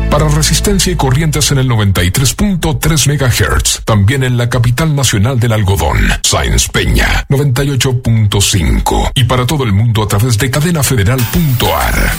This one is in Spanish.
Para Resistencia y Corrientes en el 93.3 MHz. También en la capital nacional del algodón, Sáenz Peña, 98.5. Y para todo el mundo a través de cadenafederal.ar.